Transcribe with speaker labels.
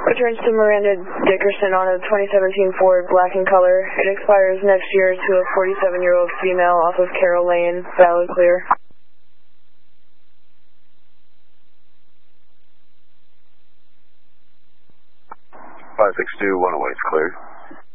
Speaker 1: Returns to Miranda Dickerson on a 2017 Ford, black in color. It expires next year to a 47-year-old female off of Carroll Lane, valid clear.
Speaker 2: 562, 108 is cleared.